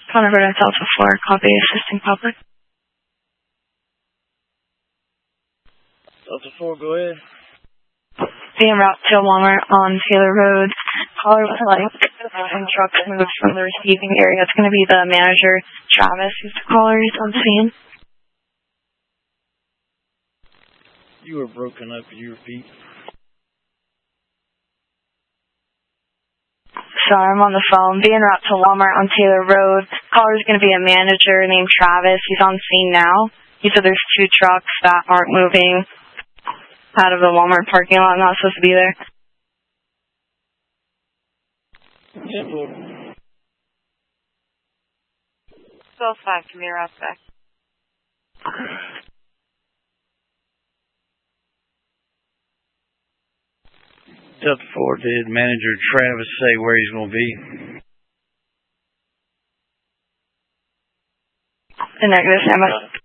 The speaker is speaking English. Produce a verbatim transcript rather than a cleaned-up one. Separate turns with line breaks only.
Connor Vernon Delta four, copy, assisting public.
Delta four, go ahead.
Being route to Walmart on Taylor Road. Caller would like and trucks moved from the receiving area. It's going to be the manager, Travis, who's the caller. He's on scene.
You were broken up. Could you repeat?
Sorry, I'm on the phone. Being route to Walmart on Taylor Road. Caller's going to be a manager named Travis. He's on scene now. He said there's two trucks that aren't moving out of the Walmart parking lot. Not supposed to be there.
twelve five, can be route back.
Delta four, did manager Travis say where he's going to be?
The negative, Sam.